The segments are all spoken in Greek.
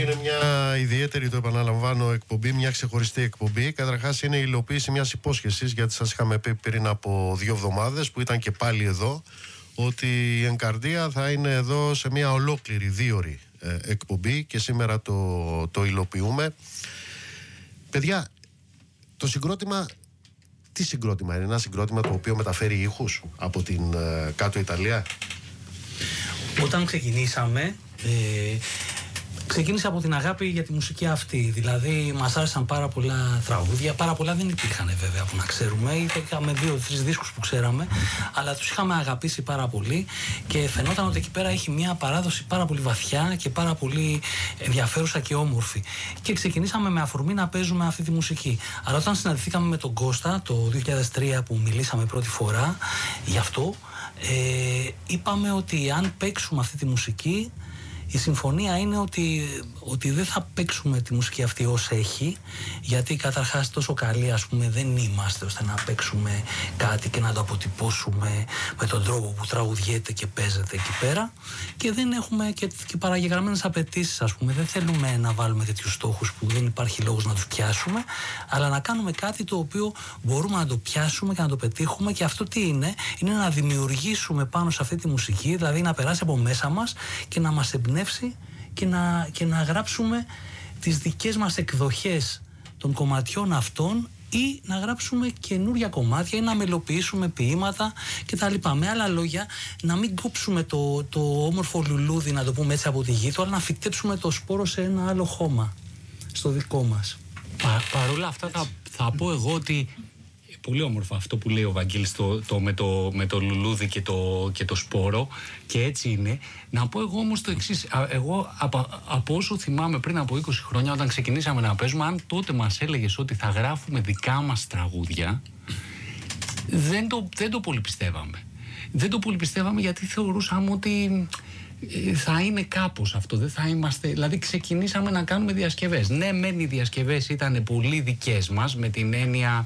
Είναι μια ιδιαίτερη, το επαναλαμβάνω, εκπομπή, μια ξεχωριστή εκπομπή. Καταρχάς είναι η υλοποίηση μιας υπόσχεσης, γιατί σας είχαμε πει πριν από 2 εβδομάδες που ήταν και πάλι εδώ, ότι η Ενκαρδία θα είναι εδώ σε μια ολόκληρη 2ωρη εκπομπή και σήμερα το υλοποιούμε. Παιδιά, το συγκρότημα, τι συγκρότημα είναι? Ένα συγκρότημα το οποίο μεταφέρει ήχους από την κάτω Ιταλία. Όταν ξεκινήσαμε, ξεκίνησε από την αγάπη για τη μουσική αυτή. Δηλαδή, μας άρεσαν πάρα πολλά τραγούδια. Πάρα πολλά δεν υπήρχαν βέβαια που να ξέρουμε. Είχαμε 2-3 δίσκους που ξέραμε, αλλά τους είχαμε αγαπήσει πάρα πολύ και φαινόταν ότι εκεί πέρα έχει μια παράδοση πάρα πολύ βαθιά και πάρα πολύ ενδιαφέρουσα και όμορφη. Και ξεκινήσαμε με αφορμή να παίζουμε αυτή τη μουσική. Αλλά όταν συναντηθήκαμε με τον Κώστα το 2003 που μιλήσαμε πρώτη φορά γι' αυτό, είπαμε ότι αν παίξουμε αυτή τη μουσική, η συμφωνία είναι ότι δεν θα παίξουμε τη μουσική αυτή ως έχει, γιατί καταρχάς τόσο καλοί δεν είμαστε ώστε να παίξουμε κάτι και να το αποτυπώσουμε με τον τρόπο που τραγουδιέται και παίζεται εκεί πέρα, και δεν έχουμε και παραγεγραμμένες απαιτήσεις, δεν θέλουμε να βάλουμε τέτοιους στόχους που δεν υπάρχει λόγος να τους πιάσουμε, αλλά να κάνουμε κάτι το οποίο μπορούμε να το πιάσουμε και να το πετύχουμε. Και αυτό τι είναι να δημιουργήσουμε πάνω σε αυτή τη μουσική, δηλαδή να περάσει από μέσα μας και να μας εμπνεύσει και να γράψουμε τις δικές μας εκδοχές των κομματιών αυτών, ή να γράψουμε καινούρια κομμάτια ή να μελοποιήσουμε ποίηματα κτλ. Με άλλα λόγια, να μην κόψουμε το όμορφο λουλούδι, να το πούμε έτσι, από τη γη του, αλλά να φυτέψουμε το σπόρο σε ένα άλλο χώμα, στο δικό μας. Παρόλα αυτά θα πω εγώ ότι πολύ όμορφο αυτό που λέει ο Βαγγέλης με το λουλούδι και το σπόρο, και έτσι είναι. Να πω εγώ όμως το εξής. Εγώ από όσο θυμάμαι πριν από 20 χρόνια, όταν ξεκινήσαμε να παίζουμε, αν τότε μας έλεγες ότι θα γράφουμε δικά μας τραγούδια, δεν το πολύ πιστεύαμε. Δεν το πολύ πιστεύαμε, γιατί θεωρούσαμε ότι θα είναι κάπως αυτό, δεν θα είμαστε. Δηλαδή ξεκινήσαμε να κάνουμε διασκευές. Ναι, μεν οι διασκευές ήταν πολύ δικές μας, με την έννοια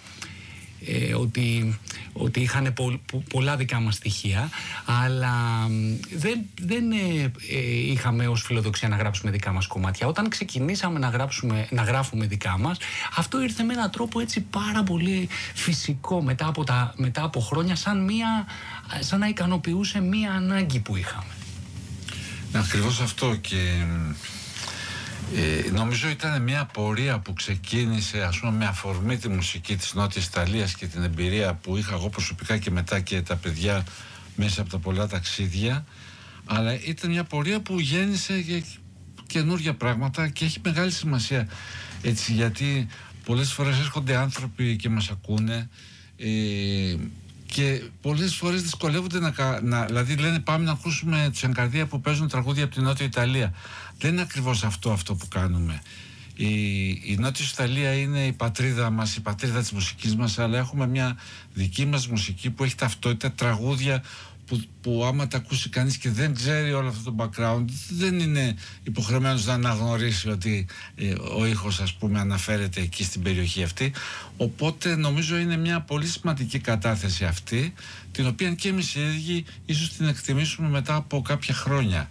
ότι είχαν πολλά δικά μας στοιχεία, αλλά δεν είχαμε ως φιλοδοξία να γράψουμε δικά μας κομμάτια. Όταν ξεκινήσαμε να γράφουμε δικά μας, αυτό ήρθε με έναν τρόπο έτσι πάρα πολύ φυσικό, μετά από χρόνια, σαν να ικανοποιούσε μία ανάγκη που είχαμε. Ακριβώς αυτό, και νομίζω ήταν μια πορεία που ξεκίνησε με αφορμή τη μουσική της Νότιας Ιταλίας και την εμπειρία που είχα εγώ προσωπικά και μετά και τα παιδιά μέσα από τα πολλά ταξίδια, αλλά ήταν μια πορεία που γέννησε καινούργια πράγματα και έχει μεγάλη σημασία, έτσι, γιατί πολλές φορές έρχονται άνθρωποι και μας ακούνε και πολλές φορές δυσκολεύονται δηλαδή λένε πάμε να ακούσουμε τους Ενκαρδία που παίζουν τραγούδια από την Νότια Ιταλία. Δεν είναι ακριβώς αυτό που κάνουμε. Η Νότια Ιταλία είναι η πατρίδα μας, η πατρίδα της μουσικής μας, αλλά έχουμε μια δική μας μουσική που έχει ταυτότητα, τραγούδια που άμα τα ακούσει κανείς και δεν ξέρει όλο αυτό το background, δεν είναι υποχρεωμένος να αναγνωρίσει ότι ο ήχος αναφέρεται εκεί στην περιοχή αυτή. Οπότε νομίζω είναι μια πολύ σημαντική κατάθεση αυτή, την οποία και εμείς οι ίδιοι ίσως την εκτιμήσουμε μετά από κάποια χρόνια.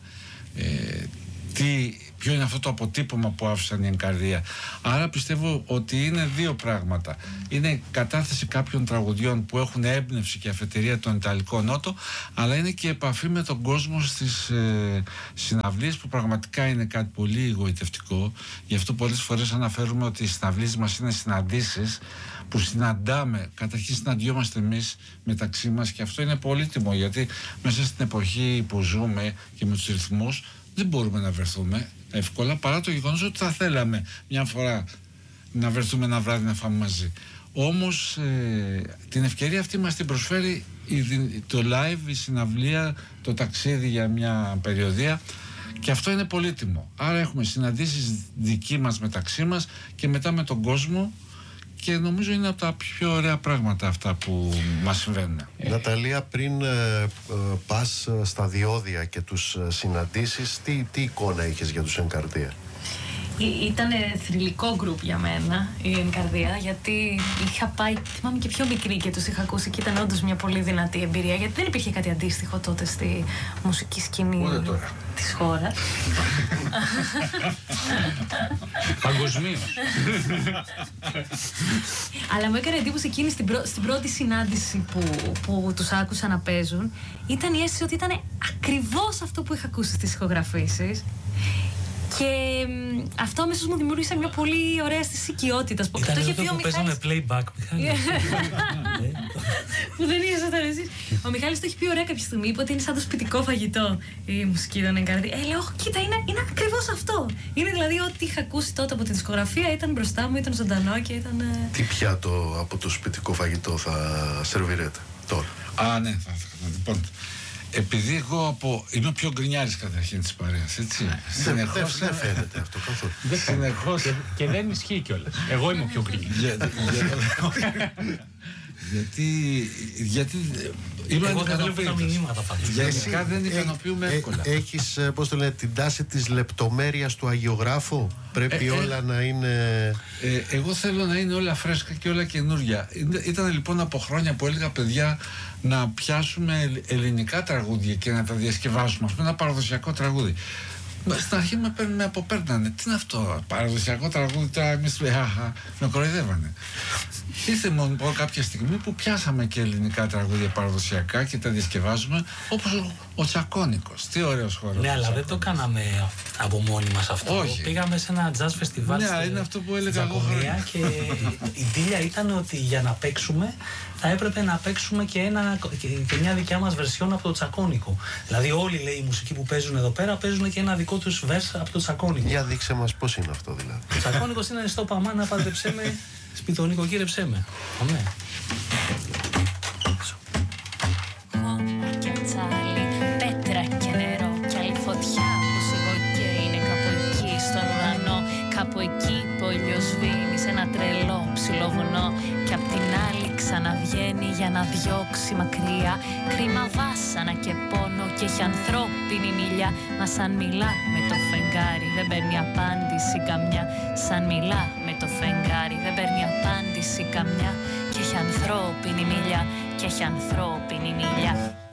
Ποιο είναι αυτό το αποτύπωμα που άφησαν οι Ενκαρδία. Άρα πιστεύω ότι είναι δύο πράγματα. Είναι κατάθεση κάποιων τραγουδιών που έχουν έμπνευση και αφετηρία τον Ιταλικό Νότο, αλλά είναι και επαφή με τον κόσμο στις συναυλίες, που πραγματικά είναι κάτι πολύ εγωιτευτικό. Γι' αυτό πολλές φορές αναφέρουμε ότι οι συναυλίες μας είναι συναντήσεις που συναντάμε, καταρχήν συναντιόμαστε εμείς μεταξύ μας, και αυτό είναι πολύτιμο, γιατί μέσα στην εποχή που ζούμε και με τους ρυθμούς δεν μπορούμε να βρεθούμε εύκολα, παρά το γεγονός ότι θα θέλαμε μια φορά να βρεθούμε ένα βράδυ να φάμε μαζί. Όμως την ευκαιρία αυτή μας την προσφέρει το live, η συναυλία, το ταξίδι για μια περιοδία, και αυτό είναι πολύτιμο. Άρα έχουμε συναντήσεις δικοί μας μεταξύ μας και μετά με τον κόσμο, και νομίζω είναι από τα πιο ωραία πράγματα αυτά που μας συμβαίνουν. Ναταλία, πριν πας στα διόδια και τους συναντήσεις, τι εικόνα είχες για τους Ενκαρδία? Ήταν θρυλικό γκρουπ για μένα η Ενκαρδία, γιατί είχα πάει, θυμάμαι, και πιο μικρή και τους είχα ακούσει και ήταν όντως μια πολύ δυνατή εμπειρία, γιατί δεν υπήρχε κάτι αντίστοιχο τότε στη μουσική σκηνή της χώρας. Παγκοσμίως. Αλλά μου έκανε εντύπωση εκείνη στην πρώτη συνάντηση που τους άκουσα να παίζουν, ήταν η αίσθηση ότι ήταν ακριβώς αυτό που είχα ακούσει στις ηχογραφήσεις. Και αυτό αμέσως μου δημιούργησε μια πολύ ωραία αίσθηση οικειότητας. Ήταν αυτό που παίζαμε playback, Μιχάλη. Που δεν ήσασταν εσείς. Ο Μιχάλης το έχει πει ωραία κάποια στιγμή, είπε ότι είναι σαν το σπιτικό φαγητό η μουσική των Ενκαρδία. Λέω, κοίτα, είναι ακριβώς αυτό. Είναι δηλαδή ό,τι είχα ακούσει τότε από τη δισκογραφία, ήταν μπροστά μου, ήταν ζωντανό και ήταν... Τι πιάτο από το σπιτικό φαγητό θα σερβιρέτε τώρα? Ναι, λοιπόν. Επειδή εγώ είμαι ο πιο γκρινιάρης καταρχήν της παρέας, έτσι. Συνεχώς δεν φαίνεται αυτό καθόλου. Συνεχώς. Και δεν ισχύει κιόλας. Εγώ είμαι ο πιο γκρινιάρης. Γιατί είμαι εγώ δεν βλέπω τα μηνύματα πάντως. Γενικά δεν ικανοποιούμε εύκολα. Έχεις, πώς το λένε, την τάση της λεπτομέρειας του αγιογράφου? Πρέπει όλα να είναι... Εγώ θέλω να είναι όλα φρέσκα και όλα καινούρια. Ήταν λοιπόν από χρόνια που έλεγα, παιδιά, να πιάσουμε ελληνικά τραγούδια και να τα διασκευάσουμε. Ας πούμε ένα παραδοσιακό τραγούδι. Στην αρχή με αποπέρνανε. Τι είναι αυτό, παραδοσιακό τραγούδι, τώρα εμείς με κοροϊδεύανε. Ήρθε μόνο κάποια στιγμή που πιάσαμε και ελληνικά τραγούδια παραδοσιακά και τα διασκευάζουμε, όπως ο Τσακώνικος. Τι ωραίος χώρος. Ναι, αλλά δεν το κάναμε από μόνοι μας αυτό. Όχι. Πήγαμε σε ένα jazz festival είναι αυτό που έλεγα εγώ. Και η ντύλια ήταν ότι για να παίξουμε θα έπρεπε να παίξουμε και μια δικιά μας βερσιόν από το Τσακώνικο. Δηλαδή όλοι, λέει, οι μουσικοί που παίζουν εδώ πέρα παίζουν και ένα δικό τους βέρς από το Τσακώνικο. Για δείξε μας πώς είναι αυτό δηλαδή. Ο Τσακώνικος είναι στο παμάνα, πάντρεψέ με, σπιτονίκο κύριεψέ με. Αμέ. Χώμα και τσάλι, πέτρα και νερό κι άλλη φωτιά που σιγοκαίει είναι κάπου εκεί στον ουρανό. Κάπου εκεί που ο ήλιος σβήνει σε ένα τρελό ψηλό βουνό κι απ' την άλλη ξαναβγαίνει για να διώξει μακριά κρίμα βάσανα και πόνο και έχει ανθρώπινη μιλιά. Μα σαν μιλά με το φεγγάρι δεν παίρνει απάντηση καμιά. Σαν μιλά με το φεγγάρι δεν παίρνει απάντηση καμιά. Και έχει ανθρώπινη μιλιά, και έχει ανθρώπινη μιλιά.